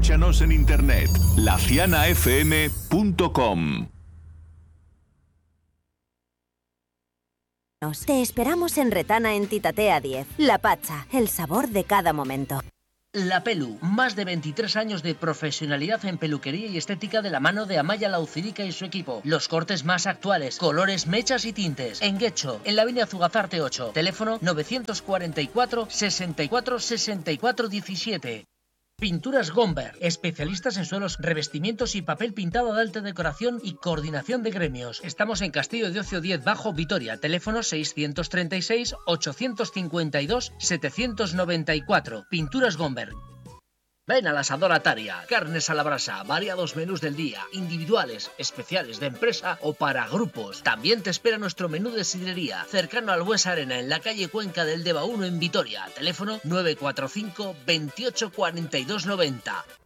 Escúchanos en internet, lacianafm.com. Te esperamos en Retana en Titatea 10. La Pacha, el sabor de cada momento. La Pelu, más de 23 años de profesionalidad en peluquería y estética de la mano de Amaya Laucirica y su equipo. Los cortes más actuales, colores, mechas y tintes. En Guecho, en la avenida Zugazarte 8. Teléfono 944 64 64 17. Pinturas Gomber, especialistas en suelos, revestimientos y papel pintado de alta decoración y coordinación de gremios. Estamos en Castillo de Ocio 10 Bajo Vitoria, teléfono 636 852 794. Pinturas Gomber. Ven al asador Ataria, carnes a la brasa, variados menús del día, individuales, especiales de empresa o para grupos. También te espera nuestro menú de sidrería, cercano al Buesa Arena, en la calle Cuenca del Deva 1 en Vitoria. Teléfono 945 28 42 90.